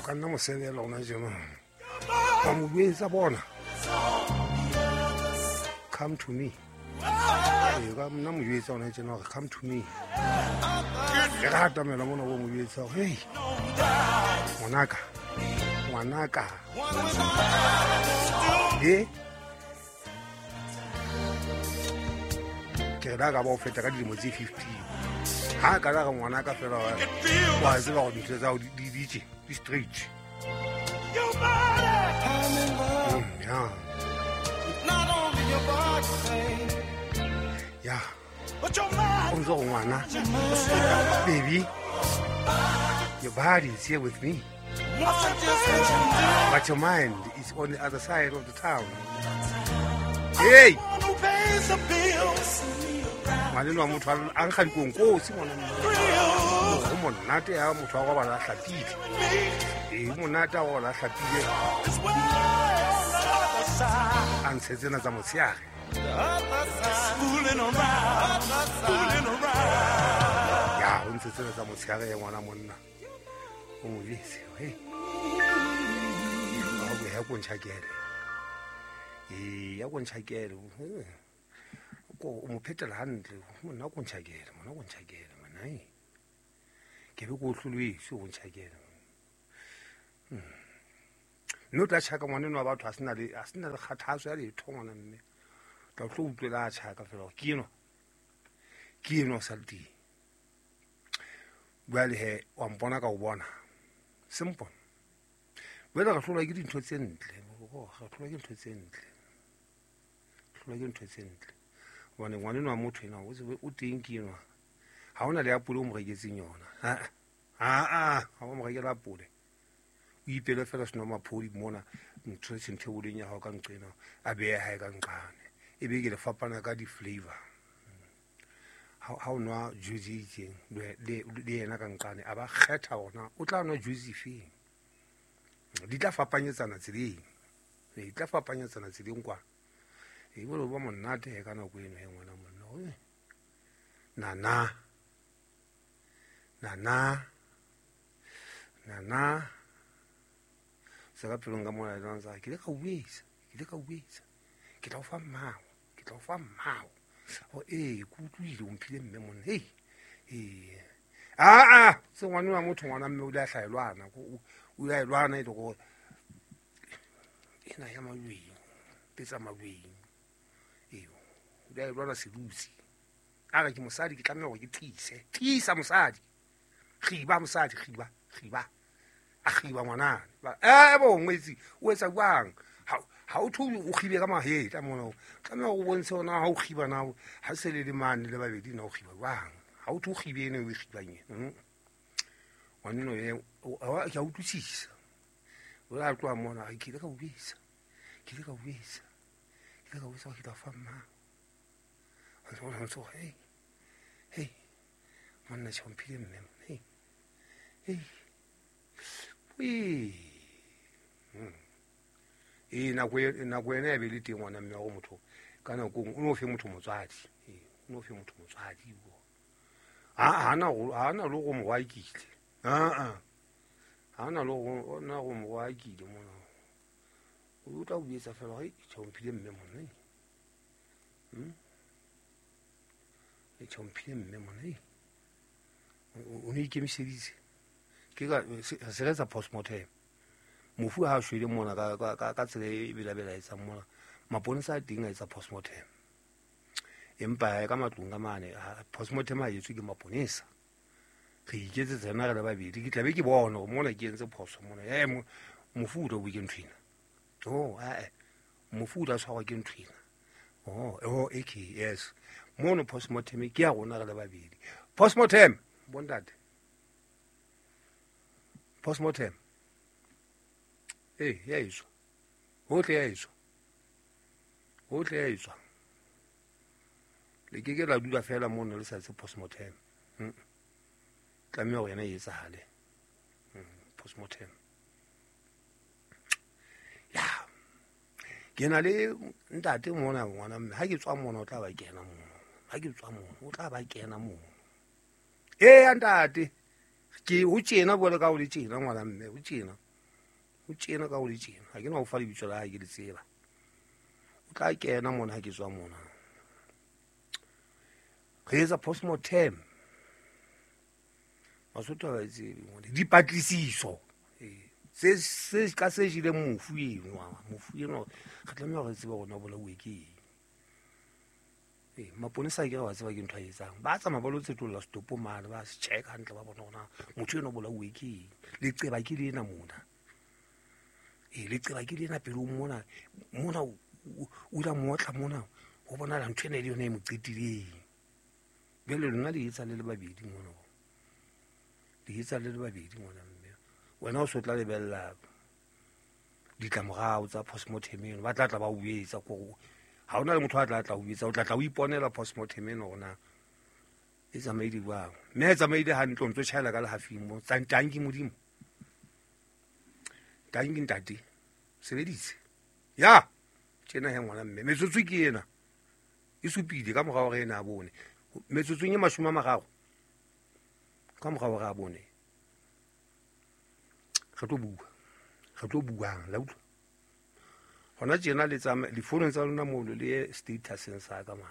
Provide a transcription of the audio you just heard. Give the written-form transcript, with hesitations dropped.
ka nna mosebela ona jeno ba mo buetsa bona come to me ka mna mo buetsa ona jeno come to me ke ga tamela mona bo mo buetsa hey ngwanaka ke ra ga ba o feta ka dilemo tse 15 ha ka ra ga ngwanaka fela wa tseba go ntse tsa di straight yeah yeah unzo ngwana baby your body is here with me but your mind is on the other side of the town. Hey malelo wa motho a nkga dikonkosi mona go monate ya motho wa ba la hlapile monate wa la hlapile a ntshetsena tsa motsiare ya o ntshetsena tsa motsiare ya ngwana monna o mo bese hey ya go ntshakele ya go ntshakele ko mo phetela hantle monna go ntshakele mana ke be go hlulwe se go ntshakele no tla tshaka ngwaneno wa batho a sena le kgathaso ya letho ngwana mme tla tlo utlwela tshaka fela ke eno salti bale he wa mpona ka o bona simple wena ga hlolwa ke dintho tse ntle ga hlolwa ke ntho tse ntle bone ngwaneno wa motho ena o teng ke eno ha ona le apole o mo reketseng yona ha o mo rekela apole o ipele fela seno maphodi mona ntho se ntheboleng ya gago ka nqena a beya hae ka nqane e be ke le fapana ka di-flavor ha o nwa juice e itseng le yena ka nqane a ba kgetha ona o tla nwa juice feng di tla fapanyetsana tseleng kwa e bolo ba monate ka nako eno e ngwana monna nana se ka pelong ka mona le ntsa ke le ka uwetsa ke tla o fa mmao o ku utlwile o mphile mme monna se ngwana wa motho ngwana mme o le a hlaelwana o ya elwana e le go ena ya maweng petsa maweng o ya elwana sedusi a re ke mosadi ke tlameha go ke tiisa mosadi khiba a khiba ngwana bo ngwetsi o etsa bang ha o thulo o khibe ka maheta mona tlameha go bontshe ona ha o khiba na ha se le mane le babedi na o khiba bang ha o thu khibe ene o khibanye ngwaneno ye ke a utlwisisa o la tloa mona ke le ka uwisa ke tla fa mma so hey monna chompile mme nako ena ya be le teng ngwana mme wa go motho ka nakong o ne o fe motho motswadi ha ana le go mo wa ikile ha ana le go mo wa ikile mona o tla buetsa fela hey chompile mme monna o ne ikemiseditse ke ka se retsa postmortem mofu ha shwele mona ka tsela e belabela etsa mona maponisa a teng a etsa postmortem empa ka matlong ka mane postmortem a etswe ke maponisa re iketse tsena re le babedi ke tlabe ke bona go mona ke entse phoso mona mofu o tla bo ke nthwena mofu o tla tshwarwa ke nthwena okay yes mono postmortem ke ya gona re le babedi postmortem bondate postmortem ya iswa hotle ya iswa le ke la dula fela mono le sa tse postmortem tlameha go yena e etsagale postmortem ya ke na le ntate mona ngwana mme ha ke tswa mona o tla ba kena mono ya ntate ke o tjena bole ka o le tjena ngwana mme o tjena o tjena ka o le tjena ga ke na go fa lebitso la hae ke le tseba o tla kena mona ha ke tswa mona re etsa postmortem Basotho ba tsebe ngone dipatlisiso se ka se jile mofu eno ga tlameha go tseba gona bolauwe ke maponesa ke wa tseba ke ntho a etsang ba tsamaya ba lo tsetolola stopo mane ba se check hantle ba bona gona motho eno bolauwe ke le tseba ke lena mona le tseba ke lena pelo mona o la motla mona go bona la ntho ene le yone e mo qetileng bele lona le etsa le babedi mona le etsa le babedi mona mme wena o sotla lebella ditlamorao tsa postmortem eno ba tla ba o etsa go ha ona le motho a tla o etsa o tla o iponela postmortem eno gona e tsamaile bang mme e tsamaile hantle o ntse chaela ka lehafing mo tanki modimo tanki ntate sebeditse ya tjena he ngwana mme metsotso ke ena e supile ka morao ga ena a bone metsotsong e 30 ka morao ga a bone re tlo buang la utlwa gona tjena le tsama difounong tsa lona molo le statuseng sa ka man